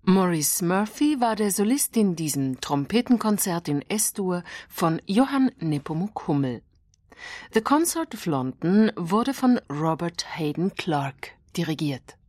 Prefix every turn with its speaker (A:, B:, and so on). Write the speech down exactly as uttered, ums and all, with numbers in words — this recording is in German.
A: Maurice Murphy war der Solist in diesem Trompetenkonzert in S-Dur von Johann Nepomuk Hummel. The Consort of London wurde von Robert Hayden Clarke dirigiert.